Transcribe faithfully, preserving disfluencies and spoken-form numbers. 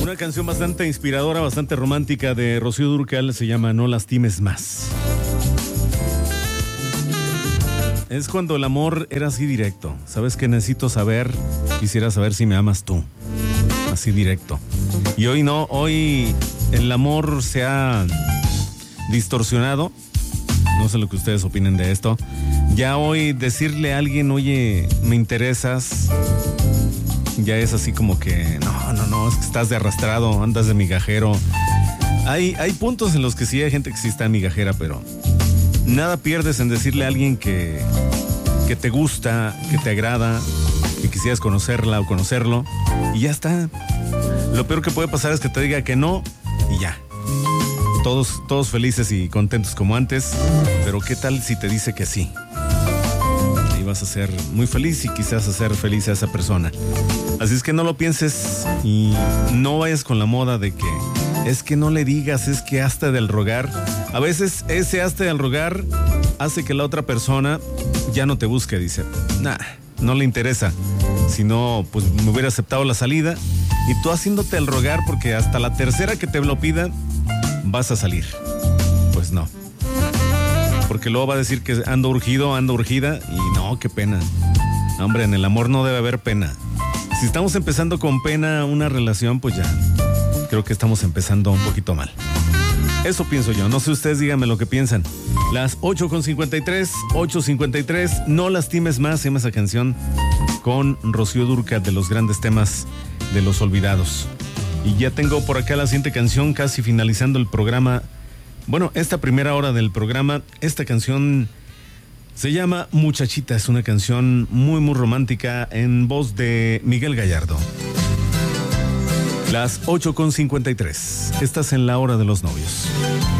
Una canción bastante inspiradora, bastante romántica de Rocío Dúrcal, se llama No lastimes más. Es cuando el amor era así directo. ¿Sabes qué necesito saber? Quisiera saber si me amas tú. Así directo. Y hoy no, hoy el amor se ha distorsionado. No sé lo que ustedes opinen de esto. Ya hoy decirle a alguien, oye, me interesas, ya es así como que, no, no, no, es que estás de arrastrado, andas de migajero. Hay, hay puntos en los que sí hay gente que sí está migajera, pero nada pierdes en decirle a alguien que, que te gusta, que te agrada, que quisieras conocerla o conocerlo, y ya está. Lo peor que puede pasar es que te diga que no, y ya. Todos, todos felices y contentos como antes, pero ¿qué tal si te dice que sí? Y vas a ser muy feliz y quizás hacer feliz a esa persona. Así es que no lo pienses y no vayas con la moda de que es que no le digas, es que hasta del rogar. A veces ese hasta del rogar hace que la otra persona ya no te busque, dice, nah, no le interesa. Si no, pues me hubiera aceptado la salida, y tú haciéndote el rogar porque hasta la tercera que te lo pida vas a salir. Pues no. Porque luego va a decir que ando urgido, ando urgida, y no, qué pena. Hombre, en el amor no debe haber pena. Si estamos empezando con pena una relación, pues ya creo que estamos empezando un poquito mal. Eso pienso yo. No sé ustedes, díganme lo que piensan. Las ocho con cincuenta y tres, ocho cincuenta y tres, No lastimes más, se llama esa canción, con Rocío Dúrcal, de los grandes temas de los olvidados. Y ya tengo por acá la siguiente canción, casi finalizando el programa. Bueno, esta primera hora del programa. Esta canción se llama Muchachita. Es una canción muy, muy romántica en voz de Miguel Gallardo. Las ocho con cincuenta y tres. Estás en la hora de los novios.